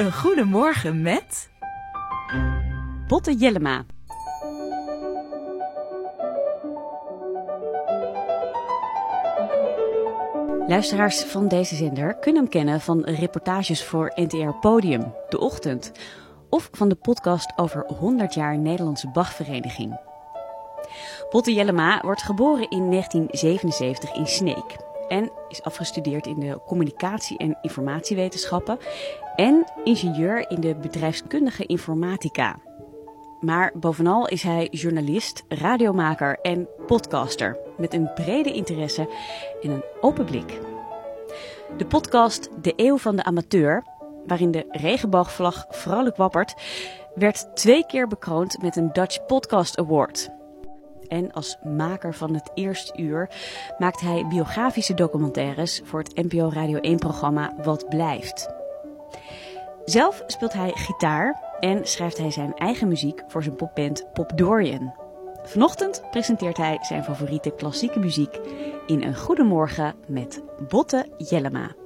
Een goedemorgen met Botte Jellema. Luisteraars van deze zender kunnen hem kennen van reportages voor NTR Podium, De Ochtend, of van de podcast over 100 jaar Nederlandse Bachvereniging. Botte Jellema wordt geboren in 1977 in Sneek en is afgestudeerd in de communicatie- en informatiewetenschappen en ingenieur in de bedrijfskundige informatica. Maar bovenal is hij journalist, radiomaker en podcaster met een brede interesse en een open blik. De podcast De Eeuw van de Amateur, waarin de regenboogvlag vrolijk wappert, werd 2 keer bekroond met een Dutch Podcast Award. En als maker van het Eerste Uur maakt hij biografische documentaires voor het NPO Radio 1-programma Wat Blijft. Zelf speelt hij gitaar en schrijft hij zijn eigen muziek voor zijn popband Pop Dorian. Vanochtend presenteert hij zijn favoriete klassieke muziek in Een Goedemorgen met Botte Jellema.